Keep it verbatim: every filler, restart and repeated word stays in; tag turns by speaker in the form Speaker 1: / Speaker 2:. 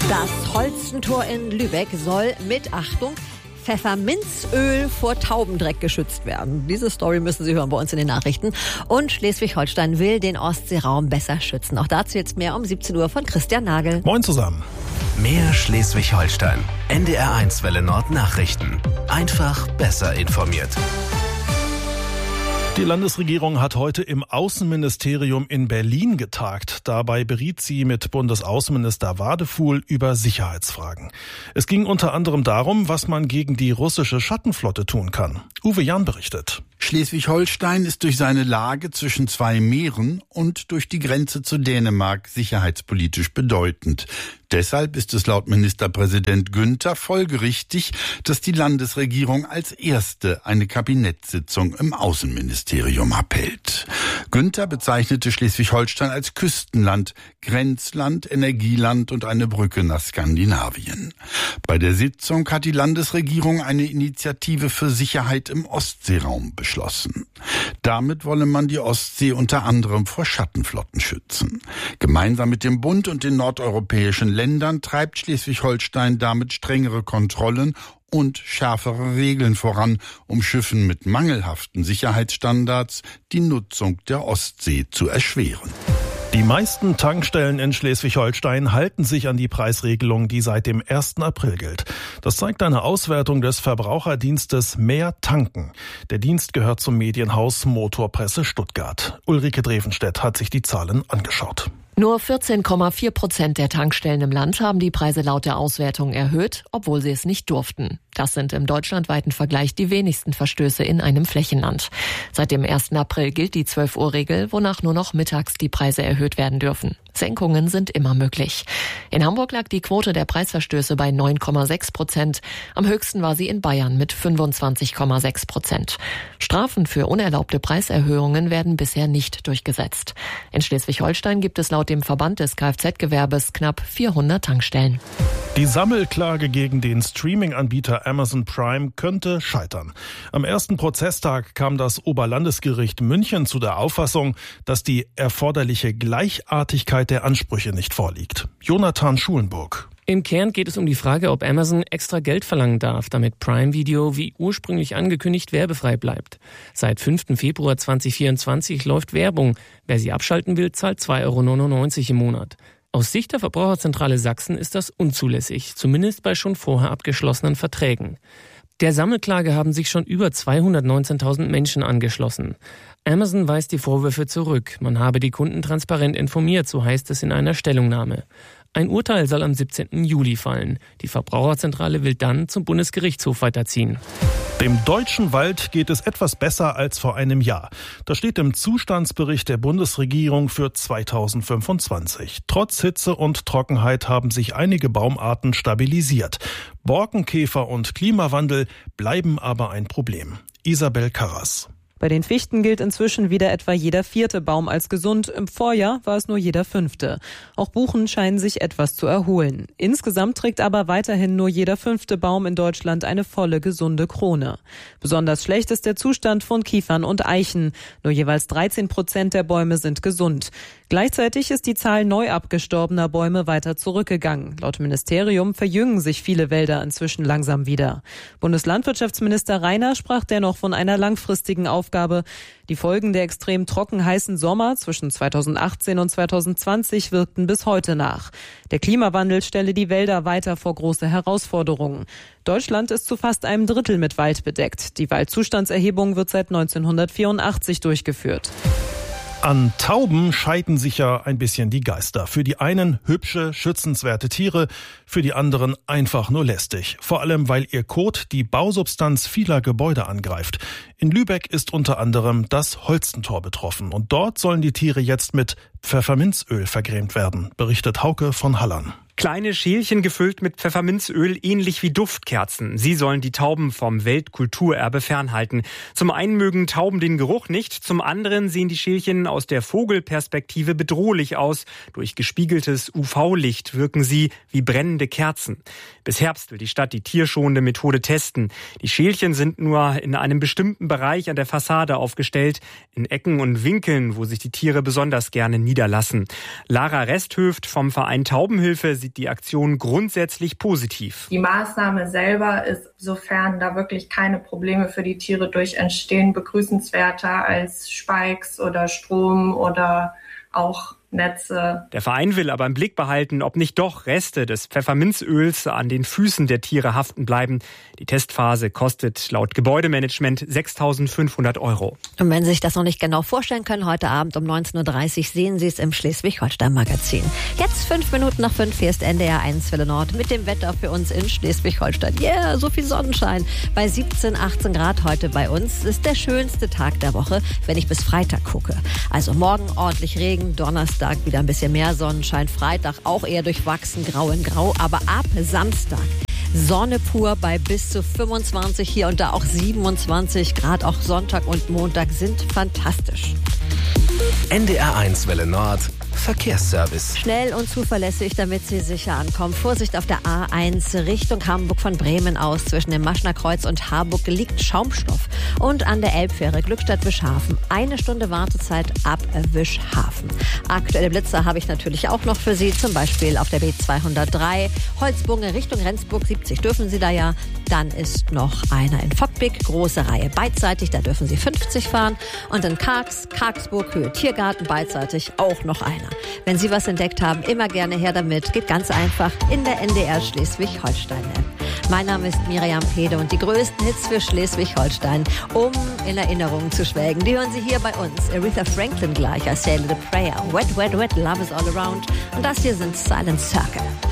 Speaker 1: Das Holstentor in Lübeck soll mit, Achtung, Pfefferminzöl vor Taubendreck geschützt werden. Diese Story müssen Sie hören bei uns in den Nachrichten. Und Schleswig-Holstein will den Ostseeraum besser schützen. Auch dazu jetzt mehr um siebzehn Uhr von Christian Nagel.
Speaker 2: Moin zusammen.
Speaker 3: Mehr Schleswig-Holstein. N D R eins Welle Nord Nachrichten. Einfach besser informiert.
Speaker 2: Die Landesregierung hat heute im Außenministerium in Berlin getagt. Dabei beriet sie mit Bundesaußenminister Wadefuhl über Sicherheitsfragen. Es ging unter anderem darum, was man gegen die russische Schattenflotte tun kann. Uwe Jahn berichtet.
Speaker 4: Schleswig-Holstein ist durch seine Lage zwischen zwei Meeren und durch die Grenze zu Dänemark sicherheitspolitisch bedeutend. Deshalb ist es laut Ministerpräsident Günther folgerichtig, dass die Landesregierung als erste eine Kabinettssitzung im Außenministerium abhält. Günther bezeichnete Schleswig-Holstein als Küstenland, Grenzland, Energieland und eine Brücke nach Skandinavien. Bei der Sitzung hat die Landesregierung eine Initiative für Sicherheit im Ostseeraum beschlossen. Damit wolle man die Ostsee unter anderem vor Schattenflotten schützen. Gemeinsam mit dem Bund und den nordeuropäischen Ländern treibt Schleswig-Holstein damit strengere Kontrollen und schärfere Regeln voran, um Schiffen mit mangelhaften Sicherheitsstandards die Nutzung der Ostsee zu erschweren.
Speaker 2: Die meisten Tankstellen in Schleswig-Holstein halten sich an die Preisregelung, die seit dem ersten April gilt. Das zeigt eine Auswertung des Verbraucherdienstes Mehr Tanken. Der Dienst gehört zum Medienhaus Motorpresse Stuttgart. Ulrike Drevenstedt hat sich die Zahlen angeschaut.
Speaker 5: Nur vierzehn Komma vier Prozent der Tankstellen im Land haben die Preise laut der Auswertung erhöht, obwohl sie es nicht durften. Das sind im deutschlandweiten Vergleich die wenigsten Verstöße in einem Flächenland. Seit dem ersten April gilt die zwölf Uhr Regel, wonach nur noch mittags die Preise erhöht werden dürfen. Senkungen sind immer möglich. In Hamburg lag die Quote der Preisverstöße bei neun Komma sechs Prozent. Am höchsten war sie in Bayern mit fünfundzwanzig Komma sechs Prozent. Strafen für unerlaubte Preiserhöhungen werden bisher nicht durchgesetzt. In Schleswig-Holstein gibt es laut dem Verband des Kfz-Gewerbes knapp vierhundert Tankstellen.
Speaker 2: Die Sammelklage gegen den Streaming-Anbieter Amazon Prime könnte scheitern. Am ersten Prozesstag kam das Oberlandesgericht München zu der Auffassung, dass die erforderliche Gleichartigkeit der Ansprüche nicht vorliegt. Jonathan Schulenburg.
Speaker 6: Im Kern geht es um die Frage, ob Amazon extra Geld verlangen darf, damit Prime Video wie ursprünglich angekündigt werbefrei bleibt. Seit fünften Februar zweitausendvierundzwanzig läuft Werbung. Wer sie abschalten will, zahlt zwei Euro neunundneunzig im Monat. Aus Sicht der Verbraucherzentrale Sachsen ist das unzulässig, zumindest bei schon vorher abgeschlossenen Verträgen. Der Sammelklage haben sich schon über zweihundertneunzehntausend Menschen angeschlossen. Amazon weist die Vorwürfe zurück. Man habe die Kunden transparent informiert, so heißt es in einer Stellungnahme. Ein Urteil soll am siebzehnten Juli fallen. Die Verbraucherzentrale will dann zum Bundesgerichtshof weiterziehen.
Speaker 2: Dem deutschen Wald geht es etwas besser als vor einem Jahr. Das steht im Zustandsbericht der Bundesregierung für zweitausendfünfundzwanzig. Trotz Hitze und Trockenheit haben sich einige Baumarten stabilisiert. Borkenkäfer und Klimawandel bleiben aber ein Problem. Isabel Karras.
Speaker 7: Bei den Fichten gilt inzwischen wieder etwa jeder vierte Baum als gesund. Im Vorjahr war es nur jeder fünfte. Auch Buchen scheinen sich etwas zu erholen. Insgesamt trägt aber weiterhin nur jeder fünfte Baum in Deutschland eine volle, gesunde Krone. Besonders schlecht ist der Zustand von Kiefern und Eichen. Nur jeweils dreizehn Prozent der Bäume sind gesund. Gleichzeitig ist die Zahl neu abgestorbener Bäume weiter zurückgegangen. Laut Ministerium verjüngen sich viele Wälder inzwischen langsam wieder. Bundeslandwirtschaftsminister Reiner sprach dennoch von einer langfristigen Aufgabe. Die Folgen der extrem trocken heißen Sommer zwischen zweitausendachtzehn und zweitausendzwanzig wirkten bis heute nach. Der Klimawandel stelle die Wälder weiter vor große Herausforderungen. Deutschland ist zu fast einem Drittel mit Wald bedeckt. Die Waldzustandserhebung wird seit neunzehnhundertvierundachtzig durchgeführt.
Speaker 2: An Tauben scheiden sich ja ein bisschen die Geister. Für die einen hübsche, schützenswerte Tiere, für die anderen einfach nur lästig. Vor allem, weil ihr Kot die Bausubstanz vieler Gebäude angreift. In Lübeck ist unter anderem das Holstentor betroffen. Und dort sollen die Tiere jetzt mit Pfefferminzöl vergrämt werden, berichtet Hauke von Hallern.
Speaker 8: Kleine Schälchen gefüllt mit Pfefferminzöl, ähnlich wie Duftkerzen. Sie sollen die Tauben vom Weltkulturerbe fernhalten. Zum einen mögen Tauben den Geruch nicht, zum anderen sehen die Schälchen aus der Vogelperspektive bedrohlich aus. Durch gespiegeltes U V-Licht wirken sie wie brennende Kerzen. Bis Herbst will die Stadt die tierschonende Methode testen. Die Schälchen sind nur in einem bestimmten Bereich an der Fassade aufgestellt, in Ecken und Winkeln, wo sich die Tiere besonders gerne niederlassen. Lara Resthöft vom Verein Taubenhilfe sieht findet die Aktion grundsätzlich positiv.
Speaker 9: Die Maßnahme selber ist, sofern da wirklich keine Probleme für die Tiere durch entstehen, begrüßenswerter als Spikes oder Strom oder auch Netze.
Speaker 8: Der Verein will aber im Blick behalten, ob nicht doch Reste des Pfefferminzöls an den Füßen der Tiere haften bleiben. Die Testphase kostet laut Gebäudemanagement sechstausendfünfhundert Euro.
Speaker 1: Und wenn Sie sich das noch nicht genau vorstellen können, heute Abend um neunzehn Uhr dreißig sehen Sie es im Schleswig-Holstein-Magazin. Jetzt fünf Minuten nach fünf, hier ist N D R eins Welle Nord mit dem Wetter für uns in Schleswig-Holstein. Yeah, so viel Sonnenschein. Bei siebzehn, achtzehn Grad heute bei uns ist der schönste Tag der Woche, wenn ich bis Freitag gucke. Also morgen ordentlich Regen, Donnerstag wieder ein bisschen mehr Sonnenschein, Freitag auch eher durchwachsen, grau in grau, aber ab Samstag Sonne pur bei bis zu fünfundzwanzig, hier und da auch siebenundzwanzig Grad, auch Sonntag und Montag sind fantastisch.
Speaker 3: N D R eins Welle Nord Verkehrsservice.
Speaker 1: Schnell und zuverlässig, damit Sie sicher ankommen. Vorsicht auf der A eins Richtung Hamburg von Bremen aus. Zwischen dem Maschner Kreuz und Harburg liegt Schaumstoff. Und an der Elbfähre Glückstadt-Wischhafen eine Stunde Wartezeit ab Wischhafen. Aktuelle Blitzer habe ich natürlich auch noch für Sie. Zum Beispiel auf der B zweihundertdrei Holzbunge Richtung Rendsburg. siebzig dürfen Sie da ja. Dann ist noch einer in Fockbek, große Reihe beidseitig. Da dürfen Sie fünfzig fahren. Und in Kargs, Kargsburg, Höhe Tiergarten beidseitig auch noch einer. Wenn Sie was entdeckt haben, immer gerne her damit. Geht ganz einfach in der N D R Schleswig-Holstein-App. Mein Name ist Miriam Pede und die größten Hits für Schleswig-Holstein, um in Erinnerungen zu schwelgen, die hören Sie hier bei uns. Aretha Franklin gleich, I Say a Little Prayer, Wet, Wet, Wet, Love is All Around. Und das hier sind Silent Circle.